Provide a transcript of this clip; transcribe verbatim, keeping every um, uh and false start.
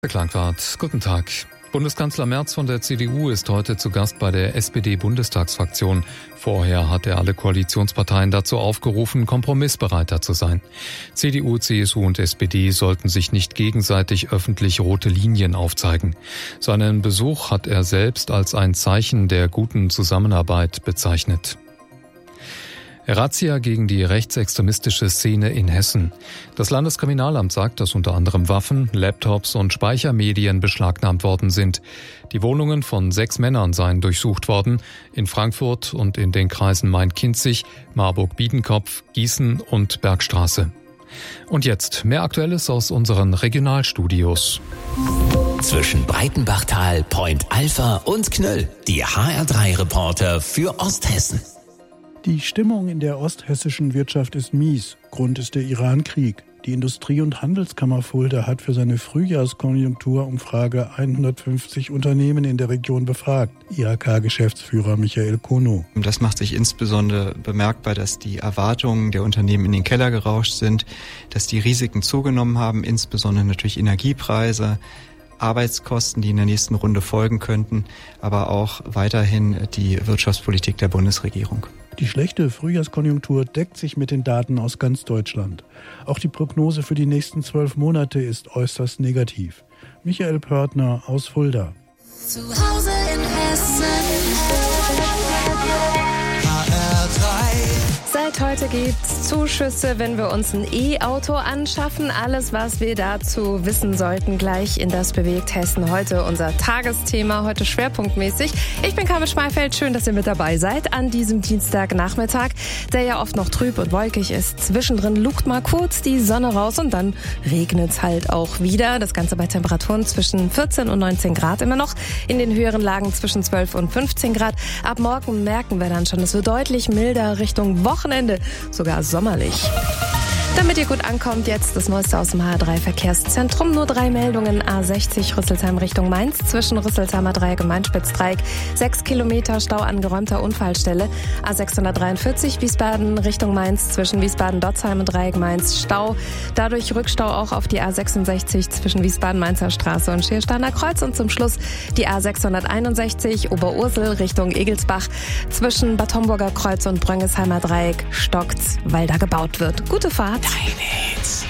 Herr Klangwart, guten Tag. Bundeskanzler Merz von der C D U ist heute zu Gast bei der S P D-Bundestagsfraktion. Vorher hat er alle Koalitionsparteien dazu aufgerufen, kompromissbereiter zu sein. C D U, C S U und S P D sollten sich nicht gegenseitig öffentlich rote Linien aufzeigen. Seinen Besuch hat er selbst als ein Zeichen der guten Zusammenarbeit bezeichnet. Razzia gegen die rechtsextremistische Szene in Hessen. Das Landeskriminalamt sagt, dass unter anderem Waffen, Laptops und Speichermedien beschlagnahmt worden sind. Die Wohnungen von sechs Männern seien durchsucht worden, in Frankfurt und in den Kreisen Main-Kinzig, Marburg-Biedenkopf, Gießen und Bergstraße. Und jetzt mehr Aktuelles aus unseren Regionalstudios. Zwischen Breitenbachtal, Point Alpha und Knöll. Die H R drei Reporter für Osthessen. Die Stimmung in der osthessischen Wirtschaft ist mies. Grund ist der Iran-Krieg. Die Industrie- und Handelskammer Fulda hat für seine Frühjahrskonjunkturumfrage hundertfünfzig Unternehmen in der Region befragt. I H K-Geschäftsführer Michael Kono. Das macht sich insbesondere bemerkbar, dass die Erwartungen der Unternehmen in den Keller gerauscht sind, dass die Risiken zugenommen haben, insbesondere natürlich Energiepreise, Arbeitskosten, die in der nächsten Runde folgen könnten, aber auch weiterhin die Wirtschaftspolitik der Bundesregierung. Die schlechte Frühjahrskonjunktur deckt sich mit den Daten aus ganz Deutschland. Auch die Prognose für die nächsten zwölf Monate ist äußerst negativ. Michael Pörtner aus Fulda. Zu Hause in Hessen. H R drei. Seit heute gibt's Zuschüsse, wenn wir uns ein E-Auto anschaffen. Alles, was wir dazu wissen sollten, gleich in Das bewegt Hessen. Heute unser Tagesthema, heute schwerpunktmäßig. Ich bin Carmen Schmeifeld, schön, dass ihr mit dabei seid an diesem Dienstagnachmittag, der ja oft noch trüb und wolkig ist. Zwischendrin lugt mal kurz die Sonne raus und dann regnet's halt auch wieder. Das Ganze bei Temperaturen zwischen vierzehn und neunzehn Grad immer noch. In den höheren Lagen zwischen zwölf und fünfzehn Grad. Ab morgen merken wir dann schon, es wird deutlich milder Richtung Wochenende. Sogar sommerlich. Damit ihr gut ankommt, jetzt das Neueste aus dem H R drei Verkehrszentrum. Nur drei Meldungen. A sechzig Rüsselsheim Richtung Mainz. Zwischen Rüsselsheimer Dreieck und Main-Spitz-Dreieck. Sechs Kilometer Stau an geräumter Unfallstelle. A sechshundertdreiundvierzig Wiesbaden Richtung Mainz. Zwischen Wiesbaden-Dotzheim und Dreieck Mainz Stau. Dadurch Rückstau auch auf die A sechsundsechzig zwischen Wiesbaden-Mainzer Straße und Schiersteiner Kreuz. Und zum Schluss die A sechshunderteinundsechzig Oberursel Richtung Egelsbach. Zwischen Bad Homburger Kreuz und Bröngesheimer Dreieck stockt's, weil da gebaut wird. Gute Fahrt. Deine Hits.